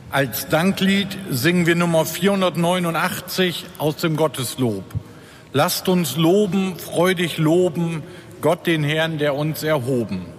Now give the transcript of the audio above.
Als Danklied singen wir Nummer 489 aus dem Gotteslob. Lasst uns loben, freudig loben, Gott den Herrn, der uns erhoben.